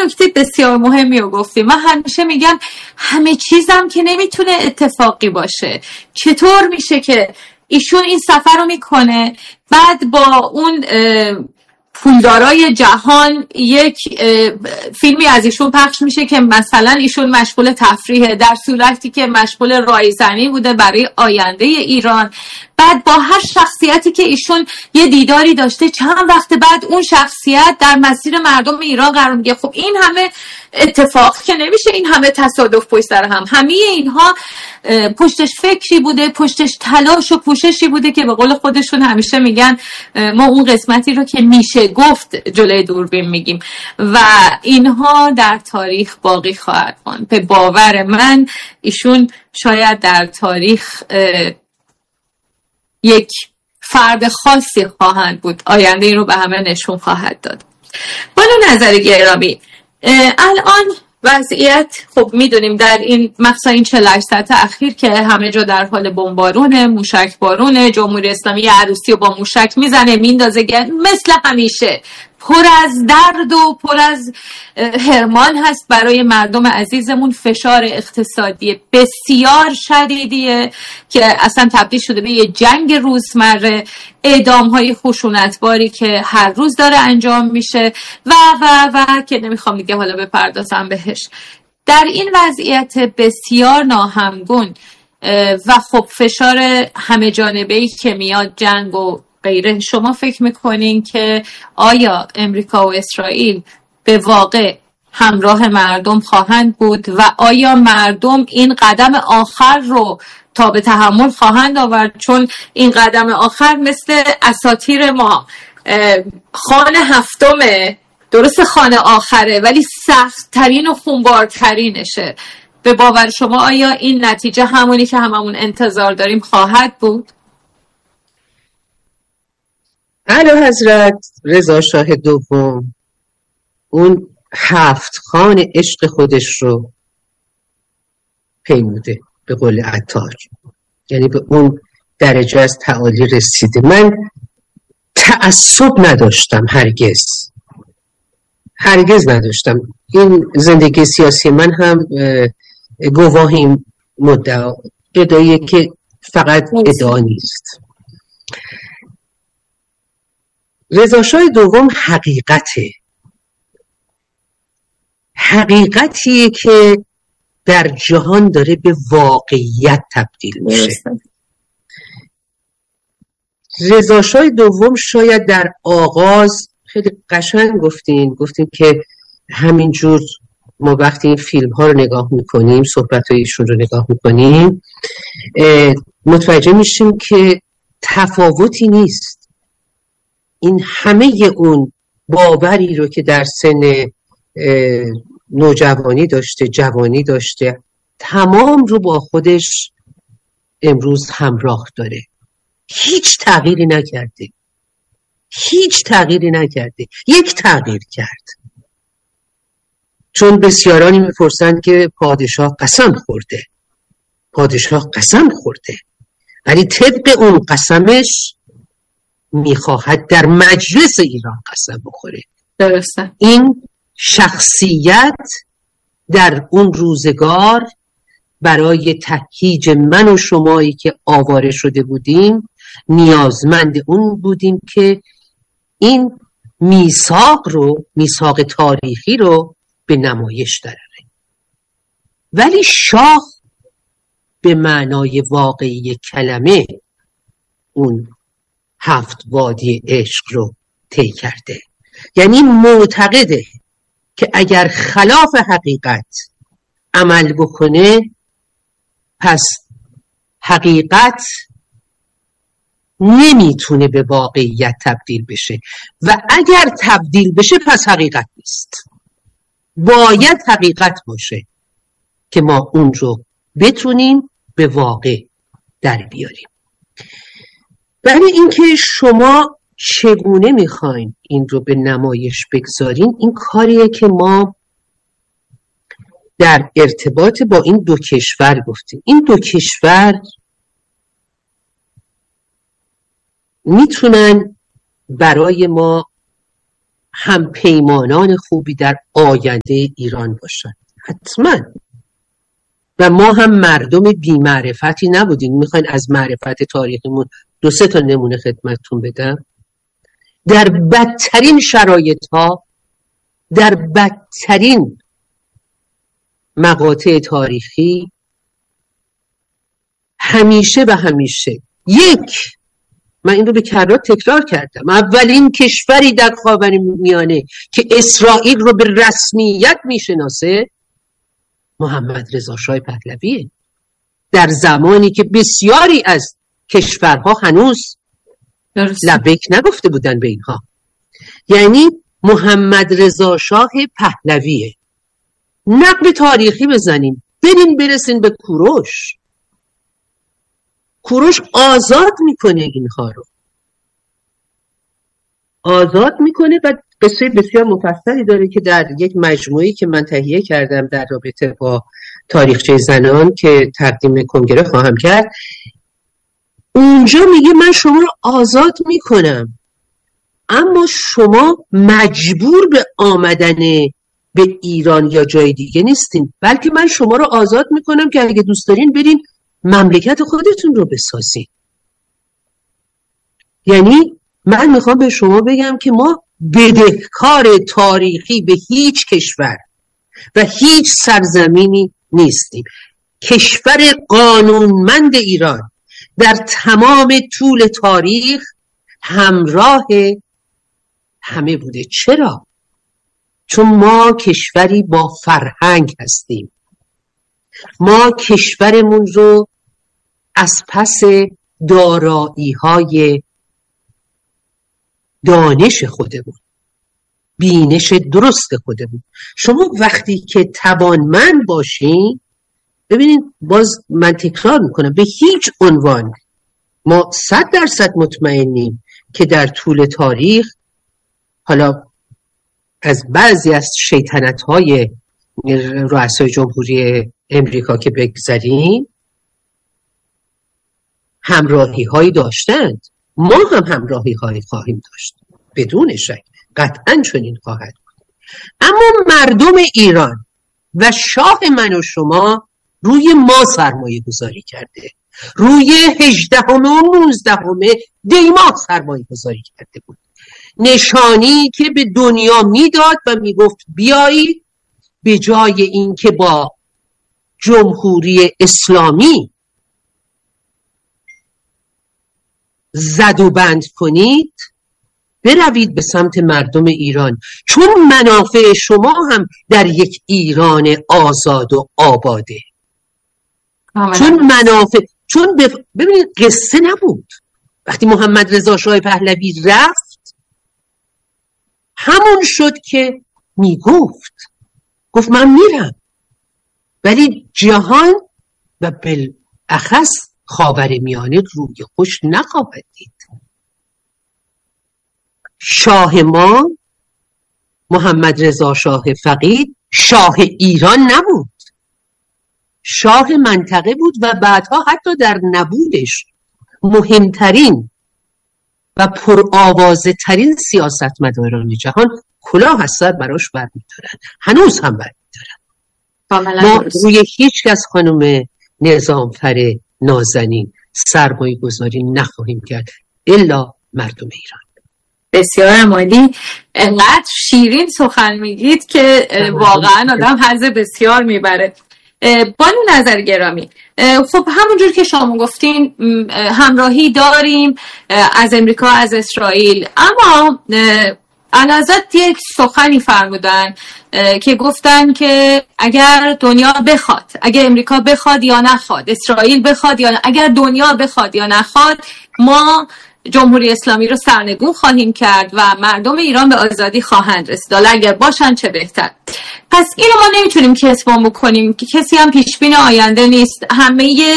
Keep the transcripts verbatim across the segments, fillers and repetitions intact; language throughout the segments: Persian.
نکته بسیار مهمی رو گفتیم. من همیشه میگم همه چیزم که نمیتونه اتفاقی باشه. چطور میشه که ایشون این سفر رو میکنه، بعد با اون پولدارای جهان یک فیلمی از ایشون پخش میشه که مثلا ایشون مشغول تفریحه، در صورتی که مشغول رایزنی بوده برای آینده ایران. بعد با هر شخصیتی که ایشون یه دیداری داشته، چند وقت بعد اون شخصیت در مسیر مردم ایران قرار میگه. خب این همه اتفاق که نمیشه، این همه تصادف پشت سر هم. همه اینها پشتش فکری بوده، پشتش تلاش و کوششی بوده که به قول خودشون همیشه میگن ما اون قسمتی رو که میشه گفت جلوی دوربین میگیم و اینها در تاریخ باقی خواهد ماند. به باور من ایشون شاید در تاریخ یک فرد خاصی خواهند بود، آینده این رو به همه نشون خواهد داد. بانو نظری گرامی، الان وضعیت خب میدونیم در این مخصوصا این چهل و هشت ساعت اخیر که همه جا در حال بمبارونه، موشک بارونه، جمهوری اسلامی عروسی رو با موشک میزنه میندازه، مثل همیشه پر از درد و پر از هرمان هست برای مردم عزیزمون. فشار اقتصادی بسیار شدیدیه که اصلا تبدیل شده به یه جنگ روزمره، اعدام های خشونتباری که هر روز داره انجام میشه و و و که نمیخوام دیگه حالا بپردازم بهش. در این وضعیت بسیار ناهمگون و خب فشار همه جانبه‌ای که میاد، جنگ و غیره، شما فکر میکنین که آیا امریکا و اسرائیل به واقع همراه مردم خواهند بود و آیا مردم این قدم آخر رو تا به تحمل خواهند آورد؟ چون این قدم آخر مثل اساطیر ما خان هفتمه، درست خان آخره ولی سخت ترین و خونبارترینشه. به باور شما آیا این نتیجه همونی که هممون انتظار داریم خواهد بود؟ اعلیحضرت رضا شاه دوم اون هفت خان عشق خودش رو پیموده به قول عطار، یعنی به اون درجه از تعالی رسیده. من تعصب نداشتم، هرگز هرگز نداشتم. این زندگی سیاسی من هم گواهی مدعا ادعاییه که فقط ادعا نیست. رضا شاه دوم حقیقته، حقیقتیه که در جهان داره به واقعیت تبدیل میشه. رضا شاه دوم شاید در آغاز خیلی قشنگ گفتین گفتین که همینجور ما وقتی این فیلم ها رو نگاه میکنیم، صحبت هایشون رو نگاه میکنیم، متوجه میشیم که تفاوتی نیست. این همه اون باوری رو که در سن نوجوانی داشته، جوانی داشته، تمام رو با خودش امروز همراه داره. هیچ تغییری نکرده، هیچ تغییری نکرده. یک تغییر کرد، چون بسیارانی میپرسند که پادشاه قسم خورده. پادشاه قسم خورده ولی طبق اون قسمش میخواهد در مجلس ایران قسم بخوره. درسته. این شخصیت در اون روزگار برای تهییج من و شمایی که آواره شده بودیم نیازمند اون بودیم که این میثاق رو، میثاق تاریخی رو به نمایش دراره. ولی شاه به معنای واقعی کلمه اون هفت وادی عشق رو طی کرده. یعنی معتقده که اگر خلاف حقیقت عمل بکنه پس حقیقت نمیتونه به واقعیت تبدیل بشه و اگر تبدیل بشه پس حقیقت نیست. باید حقیقت باشه که ما اون رو بتونیم به واقع در بیاریم. برای اینکه شما چگونه میخواین این رو به نمایش بگذارین، این کاریه که ما در ارتباط با این دو کشور گفتیم. این دو کشور میتونن برای ما هم پیمانان خوبی در آینده ایران باشن، حتما. و ما هم مردم بی معرفتی نبودیم. میخواین از معرفت تاریخیمون دو سه تا نمونه خدمتتون بدم. در بدترین شرایط ها، در بدترین مقاطع تاریخی، همیشه و همیشه یک، من این رو به کرات تکرار کردم، اولین کشوری در خاورمیانه که اسرائیل رو به رسمیت میشناسه محمد رضا شاه پهلویه، در زمانی که بسیاری از کشورها هنوز لبیک نگفته بودن به اینها. یعنی محمد رضا شاه پهلویه. نقل تاریخی بزنیم، بریم برسیم به کوروش. کوروش آزاد میکنه اینها رو، آزاد میکنه و قصه بسیار مفصلی داره که در یک مجموعی که من تهیه کردم در رابطه با تاریخچه زنان که تقدیم کنگره خواهم کرد، اونجا میگه من شما رو آزاد میکنم، اما شما مجبور به آمدن به ایران یا جای دیگه نیستین، بلکه من شما رو آزاد میکنم که اگه دوست دارین برین مملکت خودتون رو بسازین. یعنی من میخوام به شما بگم که ما بدهکار تاریخی به هیچ کشور و هیچ سرزمینی نیستیم. کشور قانونمند ایران در تمام طول تاریخ همراه همه بوده. چرا؟ چون ما کشوری با فرهنگ هستیم. ما کشورمون رو از پس دارایی‌های دانش خودمون، بینش درست خودمون، شما وقتی که توانمند باشین، ببینید باز من تکرار میکنم، به هیچ عنوان ما صد درصد مطمئنیم که در طول تاریخ، حالا از بعضی از شیطنت‌های رؤسای جمهوری امریکا که بگذاریم، همراهی هایی داشتند، ما هم همراهی هایی خواهیم داشت بدون شک، قطعا چنین خواهد بود. اما مردم ایران و شاه من و شما روی ما سرمایه گذاری کرده، روی هجدهم و نوزدهم دی ماه سرمایه گذاری کرده بود. نشانی که به دنیا میداد و میگفت بیایید، به جای این که با جمهوری اسلامی زد و بند کنید، بروید به سمت مردم ایران، چون منافع شما هم در یک ایران آزاد و آباده. آمده. چون منافع، چون بف... ببینید قصه نبود. وقتی محمد رضا شاه پهلوی رفت، همون شد که میگفت، گفت من میرم، ولی جهان و بالاخص خاورمیانه روی خوش نخواهد دید. شاه ما محمد رضا شاه فقید شاه ایران نبود، شاه منطقه بود و بعدها حتی در نبودش مهمترین و پرآوازه ترین سیاستمداران جهان کلاه از سر براش برمی‌دارن، هنوز هم برمی‌دارن. ما روی هیچ کس خانم نظامفر نازنین سرمایه گذاری نخواهیم کرد الا مردم ایران. بسیار عالی. انقدر شیرین سخن میگید که واقعا آدم حظ بسیار میبره. بانو نظر گرامی، خب همونجور که شما گفتین همراهی داریم از امریکا، از اسرائیل، اما علازت یک سخنی فرمودن که گفتن که اگر دنیا بخواد، اگر امریکا بخواد یا نخواد، اسرائیل بخواد یا نه، اگر دنیا بخواد یا نخواد، ما جمهوری اسلامی رو سرنگون خواهیم کرد و مردم ایران به آزادی خواهند رسید. حالا اگر باشن چه بهتر. پس اینو ما نمیتونیم کسبان بکنیم که کسی هم پیشبین آینده نیست. همه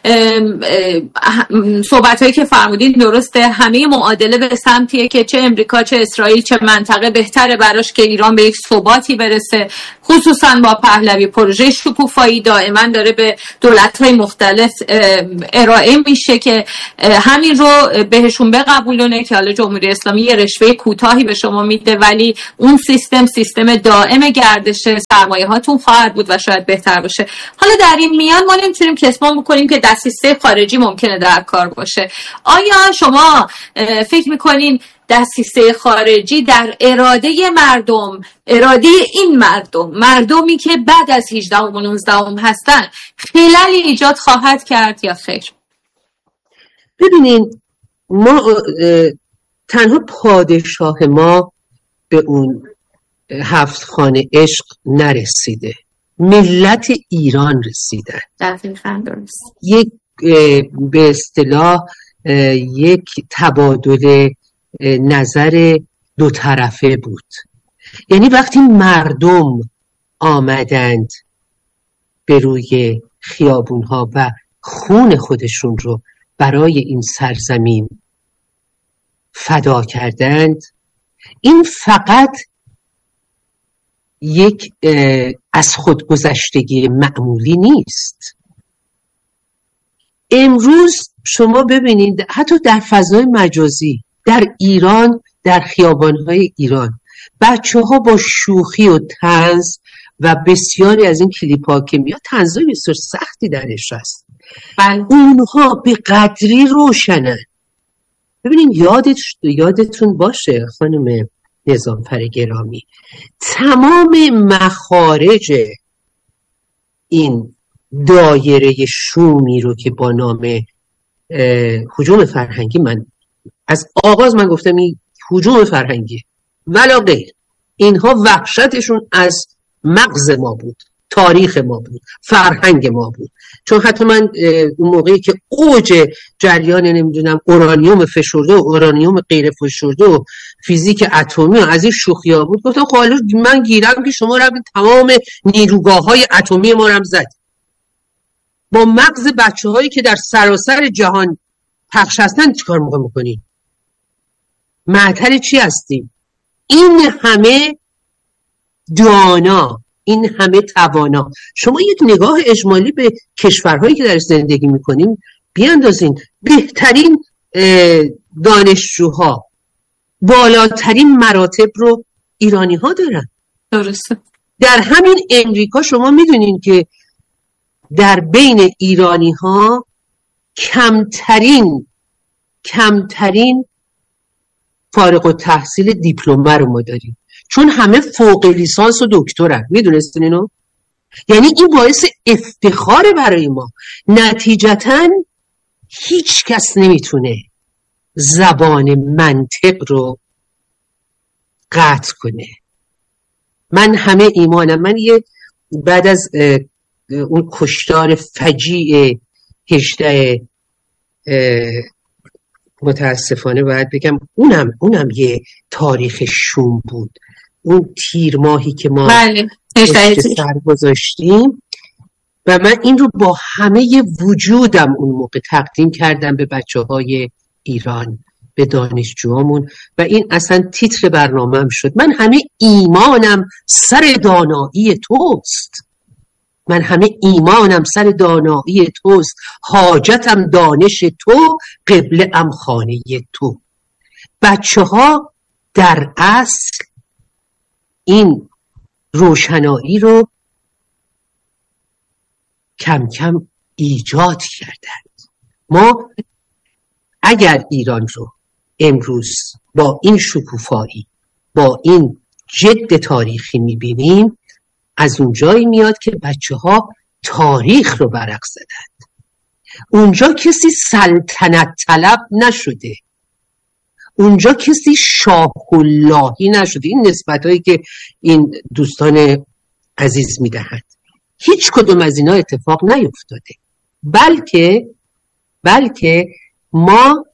صحبت هایی که فرمودین درسته، همه معادله به سمتیه که چه امریکا چه اسرائیل چه منطقه بهتره براش که ایران به یک ثباتی برسه، خصوصا با پهلوی. پروژه شکوفایی دائما داره به دولت های مختلف ارائه میشه که همین رو بهشون بقبولونه که حالا جمهوری اسلامی یه رشوه کوتاهی به شما میده ولی اون سیستم سیستم دائم گردش سرمایه هاتون خواهد بود و شاید بهتر باشه. حالا در این میان ما نمیتونیم کسمان بکنیم که دسیسه خارجی ممکنه در کار باشه. آیا شما فکر میکنین دسیسه خارجی در اراده مردم، اراده این مردم، مردمی که بعد از هجدهم و نوزدهم هستن، خللی ایجاد خواهد کرد یا خیر؟ ببینین ما تنها پادشاه ما به اون هفت خانه عشق نرسیده، ملت ایران رسیدن. دقیقاً درست. یک به اصطلاح یک تبادل نظر دو طرفه بود. یعنی وقتی مردم آمدند به روی خیابونها و خون خودشون رو برای این سرزمین فدا کردند، این فقط یک از خودگذشتگی معمولی نیست. امروز شما ببینید حتی در فضای مجازی در ایران، در خیابان‌های ایران، بچه‌ها با شوخی و طنز و بسیاری از این کلیپ‌ها که میاد، طنزهای بسیار سختی درش هست، اونها به قدری روشنن. ببینید یادت یادتون باشه خانم نظامفر گرامی، تمام مخارج این دایره شومی رو که با نام هجوم فرهنگی، من از آغاز من گفتم این هجوم فرهنگی ولا غیر، اینها وحشتشون از مغز ما بود، تاریخ ما بود، فرهنگ ما بود. چون حتی من اون موقعی که اوج جریان نمیدونم اورانیوم فشرده و اورانیوم غیر فشرده و فیزیک اتمی و از این شوخی‌ها بود، گفتم خب حالا من گیرم که شما رو تمام نیروگاه‌های اتمی ما رو زد. با مغز بچه‌هایی که در سراسر جهان پخش هستن چیکار موقع می‌کنی؟ معطل چی هستیم؟ این همه دانا، این همه توانا. شما یک نگاه اجمالی به کشورهایی که در زندگی میکنیم بیاندازین. بهترین دانشجوها، بالاترین مراتب رو ایرانی ها دارن. درسته. در همین امریکا شما میدونین که در بین ایرانی ها کمترین کمترین فارغ التحصیل دیپلمه رو ما داریم، چون همه فوق لیسانس و دکترن. میدونستین اینو؟ یعنی این باعث افتخار برای ما. نتیجتاً هیچ کس نمیتونه زبان منطق رو قطع کنه. من همه ایمانم، من یه بعد از اون کشتار فجیع هجده متاسفانه باید بگم اونم اونم یه تاریخ شوم بود. اون تیر ماهی که ما بله. سر گذاشتیم و من این رو با همه وجودم اون موقع تقدیم کردم به بچه های ایران، به دانشجوامون و این اصلا تیتر برنامه‌ام شد. من همه ایمانم سر دانایی توست، من همه ایمانم سر دانایی توست، حاجتم دانش تو، قبله ام خانه تو. بچه ها در اصل این روشنایی رو کم کم ایجاد کردند. ما اگر ایران رو امروز با این شکوفایی، با این جد تاریخی میبینیم، از اونجایی میاد که بچه ها تاریخ رو برق زدند. اونجا کسی سلطنت طلب نشده، اونجا کسی شاه اللهی نشده. این نسبت هایی که این دوستان عزیز میدهند، هیچ کدوم از اینا اتفاق نیفتاده، بلکه بلکه ما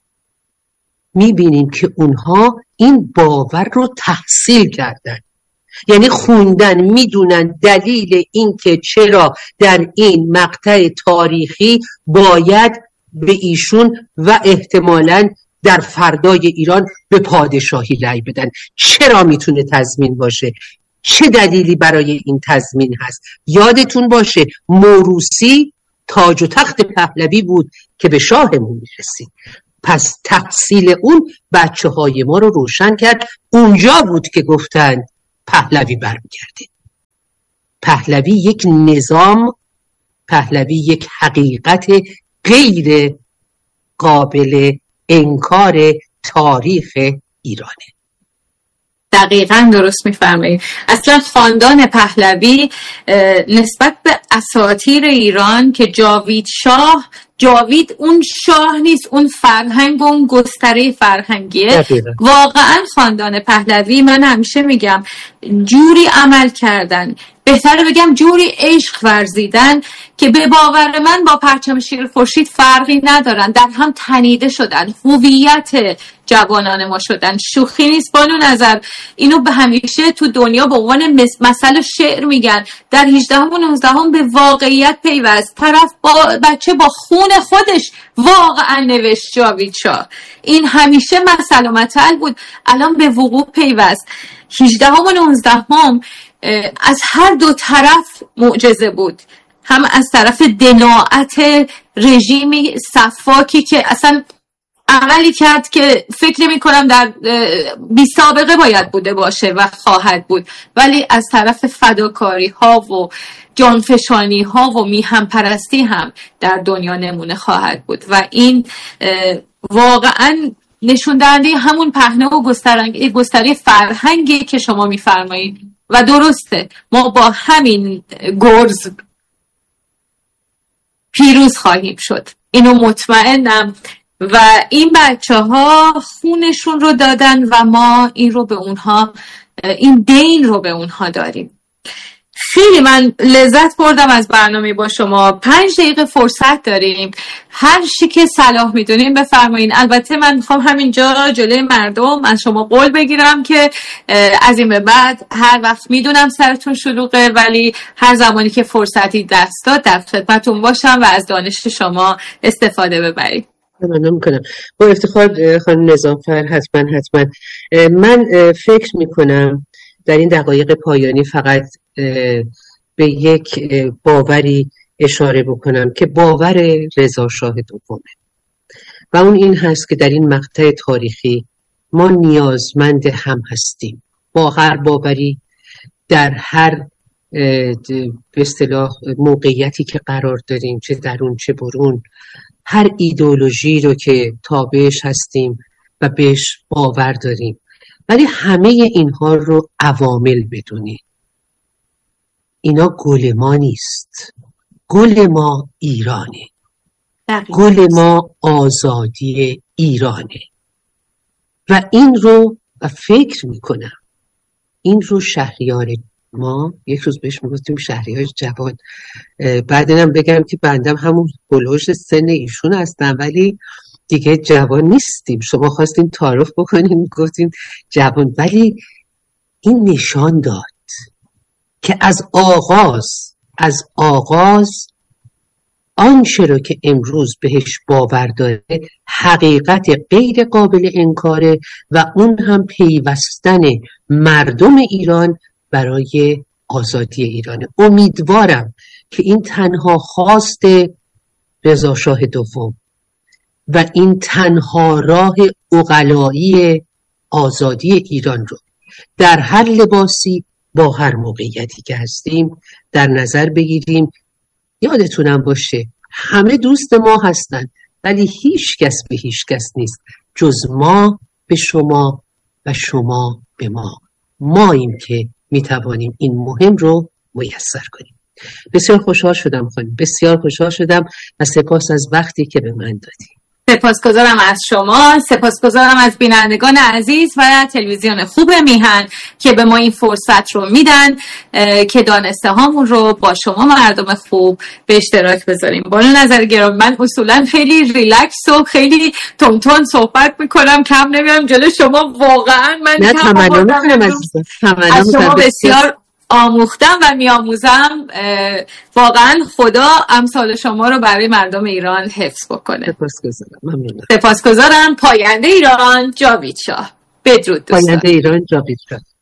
میبینیم که اونها این باور رو تحصیل کردن. یعنی خوندن، میدونن دلیل این که چرا در این مقطع تاریخی باید به ایشون و احتمالاً در فردای ایران به پادشاهی رأی بدن. چرا میتونه تضمین باشه؟ چه دلیلی برای این تضمین هست؟ یادتون باشه موروثی تاج و تخت پهلوی بود که به شاهمون میرسید. پس تحصیل اون بچه های ما رو روشن کرد. اونجا بود که گفتن پهلوی برمیگرده. پهلوی یک نظام، پهلوی یک حقیقت غیر قابل انکار تاریخ ایرانه. دقیقاً درست میفرمایید. اصلا خاندان پهلوی نسبت به اساطیر ایران که جاوید شاه، جاوید اون شاه نیست، اون فرهنگ، اون گستره فرهنگیه. دقیقا. واقعاً خاندان پهلوی، من همیشه میگم، جوری عمل کردن، بهتره بگم جوری عشق ورزیدن که به باور من با پرچم شیر خورشید فرقی ندارن، در هم تنیده شدن، هویت جوانان ما شدن. شوخی نیست بانو نظر، اینو به همیشه تو دنیا به عنوان مثل شعر میگن. در هجدهم و نوزدهم به واقعیت پیوست. طرف با بچه با خون خودش واقعا نوشت جاوید شاه. این همیشه مثل و متل بود، الان به وقوع پیوست. هجدهم و نوزدهم از هر دو طرف معجزه بود، هم از طرف دناعت رژیمی صفاکی که اصلا عملی کرد که فکر نمی کنم در بی سابقه باید بوده باشه و خواهد بود، ولی از طرف فداکاری ها و جانفشانی ها و میهم پرستی هم در دنیا نمونه خواهد بود و این واقعا نشون دهنده همون پهنه و گستره فرهنگی که شما میفرمایید. و درسته، ما با همین گرز پیروز خواهیم شد، اینو مطمئنم. و این بچه ها خونشون رو دادن و ما این رو به اونها، این دین رو به اونها داریم. خیلی من لذت بردم از برنامه با شما. پنج دقیقه فرصت داریم، هر چی که صلاح میدونیم بفرمایین. البته من میخوام همینجا جلوی مردم از شما قول بگیرم که از این به بعد هر وقت میدونم سرتون شلوغه، ولی هر زمانی که فرصتی دست داد در خدمتتون باشم و از دانش شما استفاده ببریم. ممنون میکنم. با افتخار خانم نظامفر، حتما حتما. من فکر میکنم در این دقایق پایانی فقط به یک باوری اشاره بکنم که باور رضا شاه دومه و اون این هست که در این مقطع تاریخی ما نیازمند هم هستیم. با هر باوری در هر به اصطلاح موقعیتی که قرار داریم، چه درون چه برون، هر ایدئولوژی رو که تابعش هستیم و بهش باور داریم، ولی همه اینها رو عوامل بدونیم. اینا گل ما نیست، گل ما ایرانه، گل ما آزادی ایرانه و این رو و فکر میکنم این رو شهریار ما، یک روز بهش میگفتیم شهریار جوان، بعدنم بگم که بندم همون هلوش سن ایشون هستم ولی دیگه جوان نیستیم. شما خواستین تعارف بکنین گفتین جوان، ولی این نشان داد که از آغاز از آغاز آنچه رو که امروز بهش باور داره حقیقت غیر قابل انکاره و اون هم پیوستن مردم ایران برای آزادی ایرانه. امیدوارم که این تنها خواست رضا شاه دوم و این تنها راه عقلایی آزادی ایران رو در هر لباسی با هر موقعیتی که هستیم در نظر بگیریم. یادتونم باشه همه دوست ما هستن ولی هیچ کس به هیچ کس نیست جز ما به شما و شما به ما. ماییم که میتوانیم این مهم رو میسر کنیم. بسیار خوشحال شدم خانم، بسیار خوشحال شدم و سپاس از وقتی که به من دادی. سپاسگزارم از شما، سپاسگزارم از بینندگان عزیز و تلویزیون خوب میهن که به ما این فرصت رو میدن که دانسته هامون رو با شما مردم خوب به اشتراک بذاریم. بانو نظر گرامی، من اصولا خیلی ریلکس و خیلی تون تون صحبت میکنم، کم نمیام جلو شما. واقعا من نه تمنا میکنم از شما بسیار آموختم و میآموزم. واقعا خدا امثال شما رو برای مردم ایران حفظ بکنه. سپاسگزارم. ممنونم. سپاسگزارم. پاینده ایران جاوید شاه. بدرود دوستان. پاینده ایران جاوید شاه.